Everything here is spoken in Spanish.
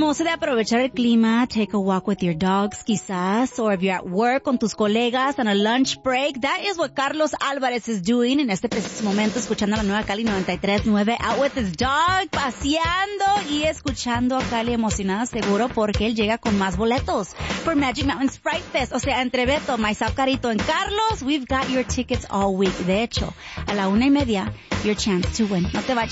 hermoso de aprovechar el clima, take a walk with your dogs quizás, or if you're at work con tus colegas on a lunch break. That is what Carlos Álvarez is doing en este preciso momento, escuchando la nueva Cali 93.9, out with his dog, paseando y escuchando a Cali emocionada seguro porque él llega con más boletos for Magic Mountain Sprite Fest. O sea, entre Beto, myself, Carito, and Carlos, we've got your tickets all week. De hecho, a la 1:30, your chance to win. No te vayas.